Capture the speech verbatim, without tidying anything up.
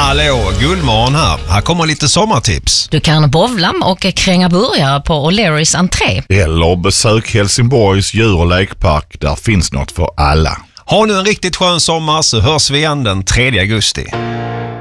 Hallå, Guldmorgon här. Här kommer lite sommartips. Du kan bowla och kränga burgare på O'Learys entré. Eller besök Helsingborgs djur- och lekpark. Där finns något för alla. Ha nu en riktigt skön sommar så hörs vi igen den tredje augusti.